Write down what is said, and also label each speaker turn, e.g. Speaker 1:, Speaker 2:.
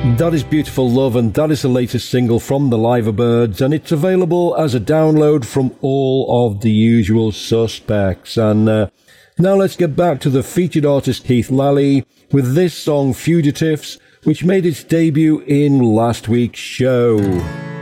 Speaker 1: That is Beautiful Love, and that is the latest single from the Liverbirds, and it's available as a download from all of the usual suspects. And now let's get back to the featured artist Keith Lally with this song Fugitives, which made its debut in last week's show.